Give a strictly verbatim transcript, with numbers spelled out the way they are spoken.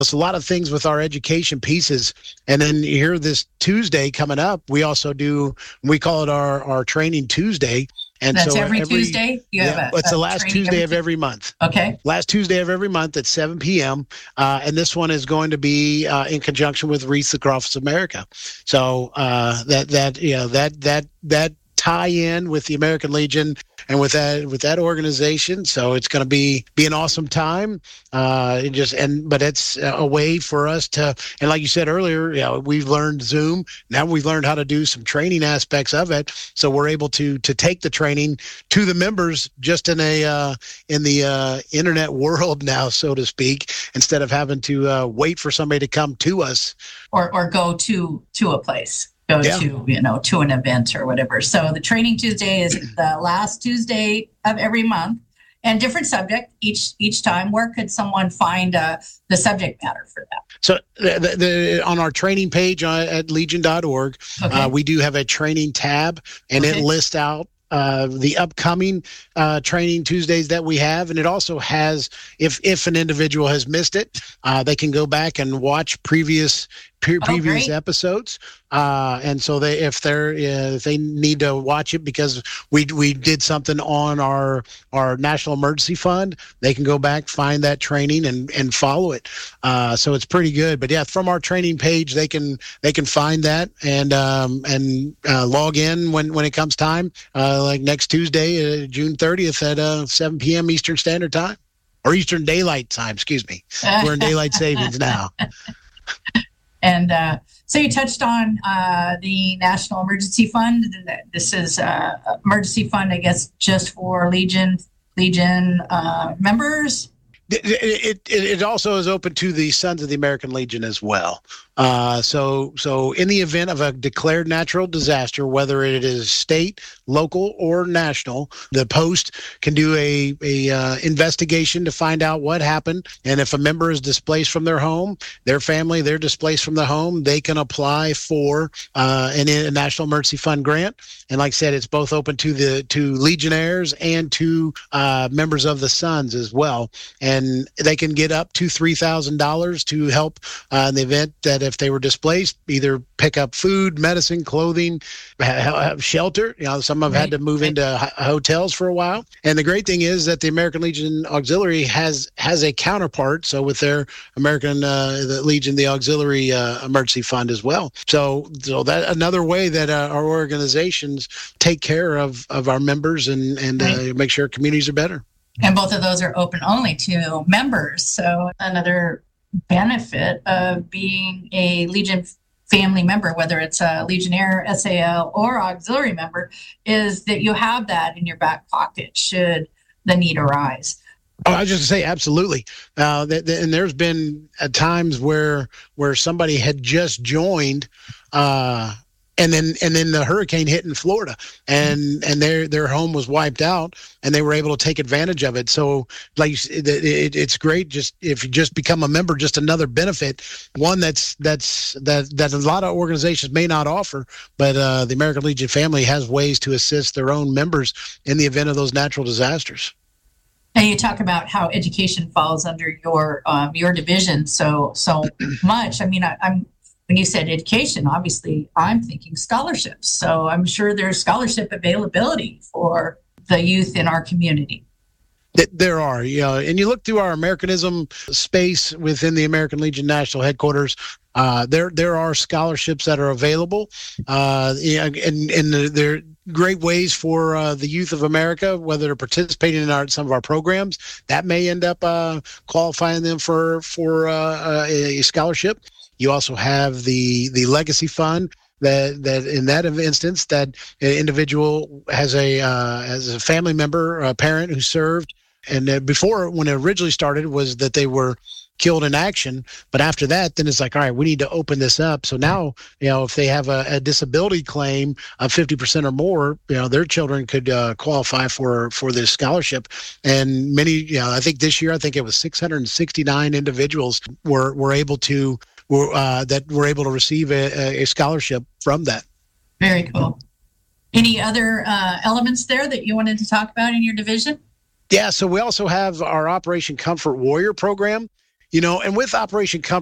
It's a lot of things with our education pieces. And then here this Tuesday coming up, we also do, we call it our, our Training Tuesday. And That's so every, every Tuesday? You yeah, have a, it's a the last Tuesday every of every month. Okay. Last Tuesday of every month at seven p.m. Uh, and this one is going to be uh, in conjunction with Wreaths Across America. So uh, that, that, you know, that, that, that, tie in with the American Legion and with that with that organization. So it's going to be be an awesome time. Uh, it just and but it's a way for us to, and like you said earlier, you know, we've learned Zoom. Now we've learned how to do some training aspects of it. So we're able to to take the training to the members just in a uh, in the uh, internet world now, so to speak, instead of having to uh, wait for somebody to come to us or or go to to a place. Go yeah. to, you know, to an event or whatever. So the Training Tuesday is the last Tuesday of every month, and different subject each each time. Where could someone find uh, the subject matter for that? So the, the, the, on our training page uh, at legion dot org, okay. uh, we do have a training tab, and okay. it lists out Uh, the upcoming uh, Training Tuesdays that we have. And it also has, if if an individual has missed it, uh, they can go back and watch previous pre- oh, previous great. episodes. Uh, and so they, if they're uh, if they need to watch it because we we did something on our our National Emergency Fund, they can go back, find that training, and and follow it. Uh, so it's pretty good. But yeah, from our training page, they can they can find that and um, and uh, log in when when it comes time. Uh, like next Tuesday, uh, June thirtieth at uh, seven p.m. Eastern Standard Time, or Eastern Daylight Time, excuse me. We're in Daylight Savings now. And uh, so you touched on uh, the National Emergency Fund. This is uh, emergency fund, I guess, just for Legion Legion uh, members. It, it, it, it also is open to the Sons of the American Legion as well. Uh, so, so in the event of a declared natural disaster, whether it is state, local, or national, the Post can do a, a uh, investigation to find out what happened. And if a member is displaced from their home, their family, they're displaced from the home, they can apply for uh, an, a National Emergency Fund grant. And like I said, it's both open to the to Legionnaires and to uh, members of the Sons as well. And they can get up to three thousand dollars to help uh, in the event that if they were displaced, either pick up food, medicine, clothing, have shelter. You know, some have right. had to move into h- hotels for a while. And the great thing is that the American Legion Auxiliary has has a counterpart. So with their American uh, the Legion, the Auxiliary uh, Emergency Fund as well. So, so that another way that uh, our organizations take care of, of our members and, and right. uh, make sure communities are better. And both of those are open only to members. So another benefit of being a Legion family member, whether it's a Legionnaire, S A L, or auxiliary member, is that you have that in your back pocket should the need arise. Oh, I was just going to say, absolutely. Uh, th- th- and there's been at times where where somebody had just joined, uh, and then and then the hurricane hit in Florida, and and their their home was wiped out, and they were able to take advantage of it. So, like, it, it, it's great. Just if you just become a member, just another benefit, one that's that's that that a lot of organizations may not offer, but uh, the American Legion family has ways to assist their own members in the event of those natural disasters. And you talk about how education falls under your um, your division so so much. I mean, I, I'm when you said education, obviously I'm thinking scholarships. So I'm sure there's scholarship availability for the youth in our community. There are, you know, and you look through our Americanism space within the American Legion National Headquarters. Uh, there, there are scholarships that are available, uh, and and there are great ways for uh, the youth of America, whether they're participating in our some of our programs, that may end up uh, qualifying them for for uh, a scholarship. You also have the the Legacy Fund. That that in that instance, that individual has a uh, as a family member, a parent who served, and uh, before when it originally started was that they were killed in action, but after that, then it's like, all right, we need to open this up. So now, you know, if they have a, a disability claim of fifty percent or more, you know, their children could uh, qualify for for this scholarship. And many, you know, I think this year, I think it was six hundred sixty-nine individuals were were able to. Were, uh, that were able to receive a, a scholarship from that. Very cool. Any other uh, elements there that you wanted to talk about in your division? Yeah, so we also have our Operation Comfort Warrior program. You know, and with Operation